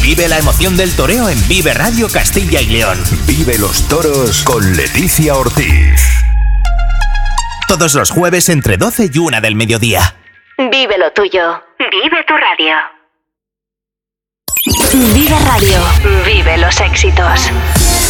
Vive la emoción del toreo en Vive Radio Castilla y León. Vive los toros con Leticia Ortiz. Todos los jueves entre 12 y 1 del mediodía. Vive lo tuyo. Vive tu radio. Vive Radio. Vive los éxitos.